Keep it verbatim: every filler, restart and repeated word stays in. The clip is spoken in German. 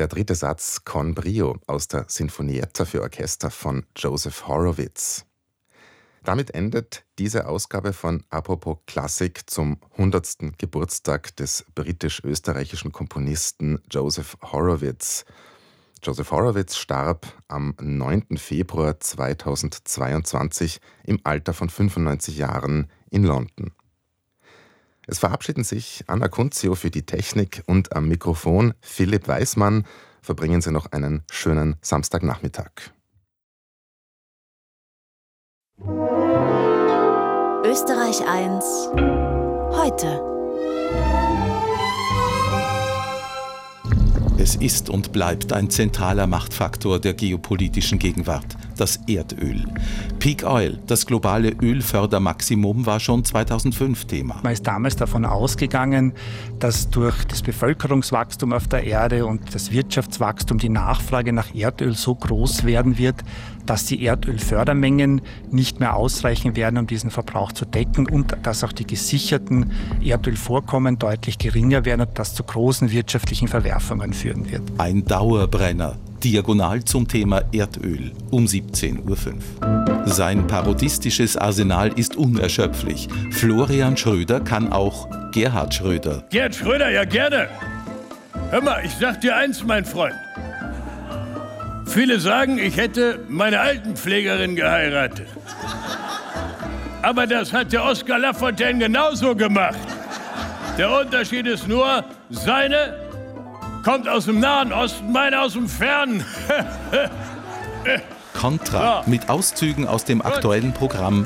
Der dritte Satz Con Brio aus der Sinfonietta für Orchester von Joseph Horowitz. Damit endet diese Ausgabe von Apropos Klassik zum hundertsten Geburtstag des britisch-österreichischen Komponisten Joseph Horowitz. Joseph Horowitz starb am neunten Februar zweitausendzweiundzwanzig im Alter von fünfundneunzig Jahren in London. Es verabschieden sich Anna Kunzio für die Technik und am Mikrofon Philipp Weismann. Verbringen Sie noch einen schönen Samstagnachmittag. Österreich eins heute. Es ist und bleibt ein zentraler Machtfaktor der geopolitischen Gegenwart, das Erdöl. Peak Oil, das globale Ölfördermaximum, war schon zweitausendfünf Thema. Man ist damals davon ausgegangen, dass durch das Bevölkerungswachstum auf der Erde und das Wirtschaftswachstum die Nachfrage nach Erdöl so groß werden wird, dass die Erdölfördermengen nicht mehr ausreichen werden, um diesen Verbrauch zu decken und dass auch die gesicherten Erdölvorkommen deutlich geringer werden und das zu großen wirtschaftlichen Verwerfungen führen wird. Ein Dauerbrenner, diagonal zum Thema Erdöl, um siebzehn Uhr fünf. Sein parodistisches Arsenal ist unerschöpflich. Florian Schröder kann auch Gerhard Schröder. Gerhard Schröder, ja gerne. Hör mal, ich sag dir eins, mein Freund. Viele sagen, ich hätte meine Altenpflegerin geheiratet. Aber das hat der Oskar Lafontaine genauso gemacht. Der Unterschied ist nur, seine kommt aus dem Nahen Osten, meine aus dem Fernen. Kontra, mit Auszügen aus dem aktuellen Programm